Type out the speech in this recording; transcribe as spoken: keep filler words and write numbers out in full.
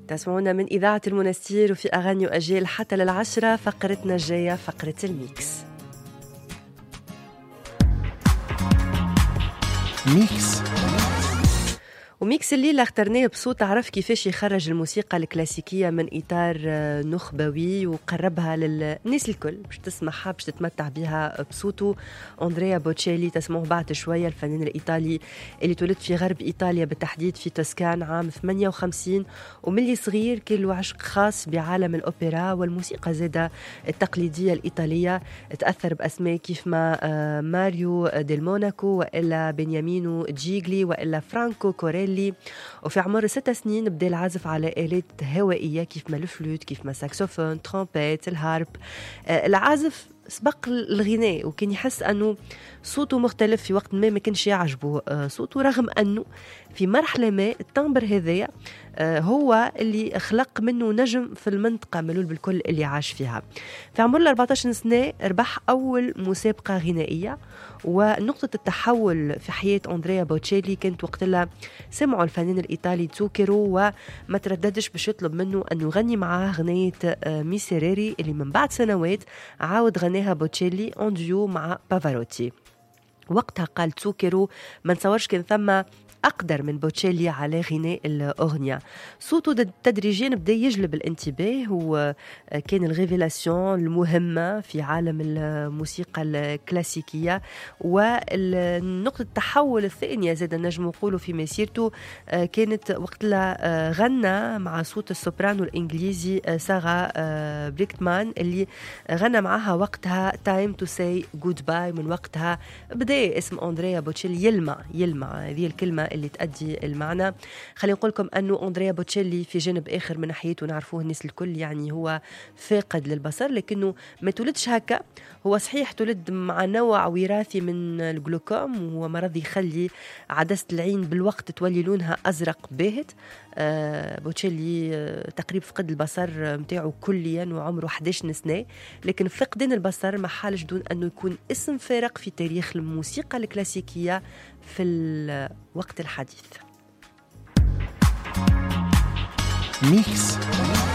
تسمعونا من إذاعة المنستير وفي أغاني وأجيال حتى للعشرة. فقرتنا الجاية فقرة الميكس. ميكس وميكس الليلة اخترناه بصوت عرف كيفاش يخرج الموسيقى الكلاسيكية من إطار نخبوي وقربها للناس الكل باش تسمعها باش تتمتع بها بصوته. أندريا بوتشيلي تسمعه بعد شوية، الفنان الإيطالي اللي تولد في غرب إيطاليا بالتحديد في توسكان عام ثمانية وخمسين، وملي صغير كان له عشق خاص بعالم الأوبرا والموسيقى زادة التقليدية الإيطالية. تأثر بأسماء كيف ما ماريو ديل موناكو وإلا بنيامينو جيغلي وإلا فرانكو كوريلي. وفي عمر ست سنين بدأ العزف على آلات هوائية كيف ما الفلوت كيف ما ساكسوفون ترومبيت الهارب. العازف سبق الغناء وكان يحس أنه صوته مختلف في وقت ما ما كانش يعجبه صوته، رغم أنه في مرحلة ما التمبر هذايا هو اللي خلق منه نجم في المنطقة ملول بالكل اللي عاش فيها. في عمر أربعة عشر سنة ربح أول مسابقة غنائية، ونقطة التحول في حياة أندريا بوتشيلي كانت وقتها سمعوا الفنان الإيطالي تسوكيرو وما ترددش باش يطلب منه أن يغني معاه غنية ميسيريري اللي من بعد سنوات عاود غناها بوتشيلي أنديو مع بافاروتي. وقتها قال تسوكيرو ما نصورش كان ثم أقدر من بوتشيلي على غناء الأغنية. صوته تدريجيا بدأ يجلب الانتباه، وكان الريفيلاسيون المهمة في عالم الموسيقى الكلاسيكية. والنقطة التحول الثانية زاد النجم نقوله في مسيرته كانت وقت لا غنى مع صوت السوبرانو الإنجليزي سارة بريكتمان اللي غنى معها وقتها Time to say goodbye. من وقتها بدأ اسم أندريا بوتشيلي يلمع يلمع هذه الكلمة اللي تأدي المعنى. خلينا نقول لكم أنه أندريا بوتشيلي في جانب آخر من ناحيته نعرفوه الناس الكل، يعني هو فاقد للبصر، لكنه ما تولدش هكا. هو صحيح تولد مع نوع وراثي من الجلوكوم، وهو مرض يخلي عدسة العين بالوقت تولي لونها أزرق باهت. آه بوتشيلي آه تقريبا فقد البصر متاعه كليا وعمره إحدى عشر سنة، لكن فقدان البصر ما حالش دون أنه يكون اسم فارق في تاريخ الموسيقى الكلاسيكية في الوقت الحديث. ميكس